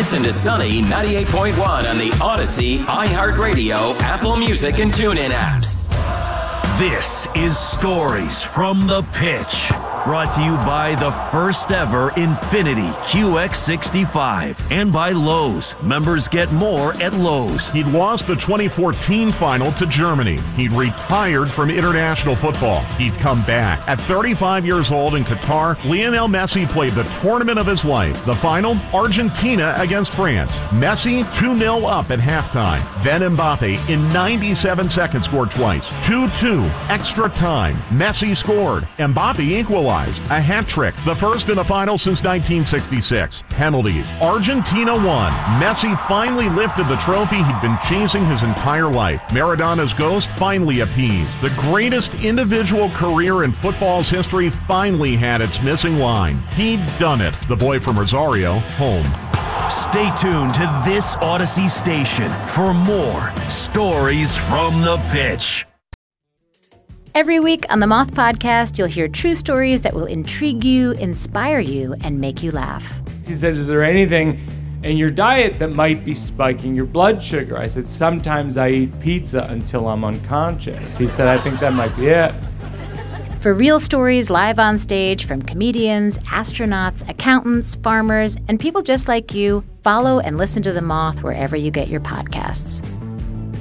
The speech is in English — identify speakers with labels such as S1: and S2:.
S1: Listen to Sunny 98.1 on the Odyssey, iHeartRadio, Apple Music, and TuneIn apps.
S2: This is Stories from the Pitch, brought to you by the first ever Infiniti QX65 and by Lowe's. Members get more at Lowe's.
S3: He'd lost the 2014 final to Germany. He'd retired from international football. He'd come back. At 35 years old in Qatar, Lionel Messi played the tournament of his life. The final, Argentina against France. Messi 2-0 up at halftime. Then Mbappe in 97 seconds scored twice. 2-2, extra time. Messi scored. Mbappe equalized. A hat trick, the first in a final since 1966. Penalties. Argentina won. Messi finally lifted the trophy he'd been chasing his entire life. Maradona's ghost finally appeased. The greatest individual career in football's history finally had its missing line. He'd done it. The boy from Rosario, home.
S2: Stay tuned to this Odyssey station for more Stories from the Pitch.
S4: Every week on the Moth Podcast, you'll hear true stories that will intrigue you, inspire you, and make you laugh.
S5: He said, is there anything in your diet that might be spiking your blood sugar? I said, sometimes I eat pizza until I'm unconscious. He said, I think that might be it.
S4: For real stories live on stage from comedians, astronauts, accountants, farmers, and people just like you, follow and listen to The Moth wherever you get your podcasts.